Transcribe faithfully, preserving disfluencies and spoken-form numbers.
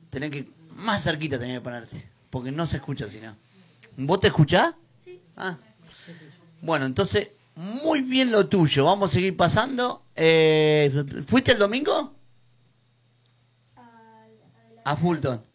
Tenés que... Más cerquita tenés que ponerte. Porque no se escucha si no. ¿Vos te escuchás? Sí. Ah. Bueno, entonces, muy bien lo tuyo. Vamos a seguir pasando. Eh, ¿Fuiste el domingo? Al- A Fulton.